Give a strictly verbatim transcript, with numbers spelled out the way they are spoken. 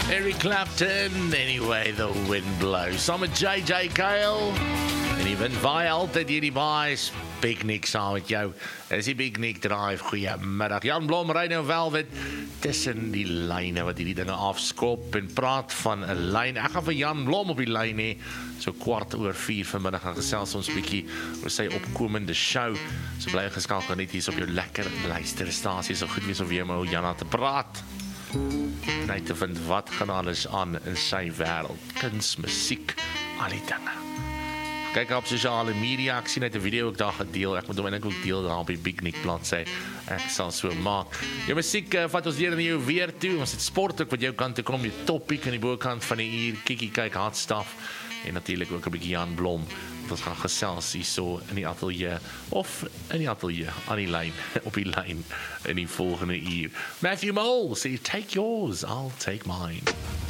Eric Clapton, Anyway the Wind Blows. Saam met J J Kale. En die wind waai altyd hierdie baas. Big Nick saam met jou. Dis die Big Nick Drive. Goeiemiddag. Jan Blom, ry nou Velvet tussen die lyne wat hierdie dinge afskop en praat van 'n lyn. Ek gaan vir Jan Blom op die lyn hê. So kwart oor vier vanmiddag gaan gesels ons bietjie oor sy opkomende show. So bly geskakel net hier op jou lekker luisterstasie. So goed wees om weer met Jana te praat. Net te vind wat gaan alles aan in sy wêreld. Kuns, musiek, al die dinge. Kyk op sosiale media, ek sien net 'n video ek daar gedeel. Ek moet hom eintlik ook deel daar op die Big Nick bladsy. Ek sal so maak. Jou musiek uh, vat ons hier in jou weer toe. Ons het sport ook wat jou kant toe kom, die topiek aan die bokant van die uur. Kikkie kyk hard stuff. En natuurlik ook 'n bietjie Jan Blom. Ons gaan gesels hierso in die ateljee of in die ateljee aan die lyn, op die lyn in die volgende uur. Matthew Mole, say take yours, I'll take mine.